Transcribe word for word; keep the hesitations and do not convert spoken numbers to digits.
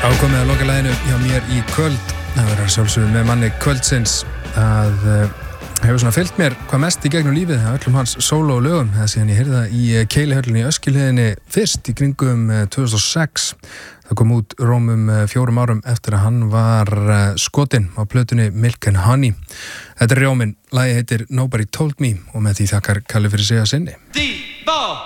Ákomið að loka laginu hjá mér í kvöld. Það verður sjálfsögðu með manni kvöldsins að uh, hefur svona fylgt mér hvað mest í gegnum lífið að öllum hans sóló lögum. Það síðan ég heyrði það í Keilihöllinni í Öskjuhlíðinni fyrst í kringum uh, tvö þúsund og sex. Það kom út rómum uh, fjórum árum eftir að hann var uh, skotinn á plötunni Milk and Honey. Þetta er rjóminn, lagið heitir Nobody Told Me og með því þakkar Kalli fyrir sig að sinni.